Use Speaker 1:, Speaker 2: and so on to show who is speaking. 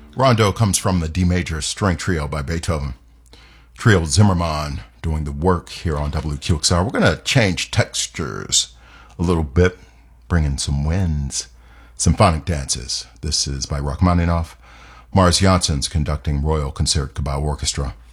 Speaker 1: Rondo comes from the D major string trio by Beethoven. Trio Zimmermann doing the work here on WQXR. We're going to change textures a little bit, bring in some winds, symphonic dances. This is by Rachmaninoff. Mars Janssens conducting Royal Concertgebouw Orchestra.